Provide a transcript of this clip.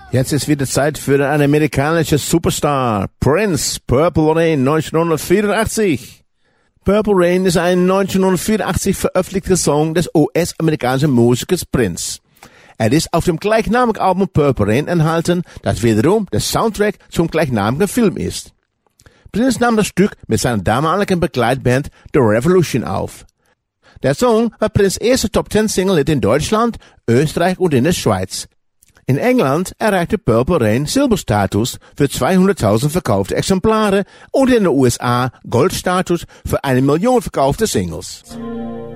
Jetzt ist wieder Zeit für den amerikanischen Superstar Prince, Purple Rain 1984. Purple Rain ist ein 1984 veröffentlichter Song des US-amerikanischen Musikers Prince. Er ist auf dem gleichnamigen Album Purple Rain enthalten, das wiederum der Soundtrack zum gleichnamigen Film ist. Prince nahm das Stück mit seiner damaligen Begleitband The Revolution auf. Der Song war Prince' erste Top-10-Single in Deutschland, Österreich und in der Schweiz. In England erreichte Purple Rain Silberstatus für 200.000 verkaufte Exemplare und in den USA Goldstatus für 1 Million verkaufte Singles.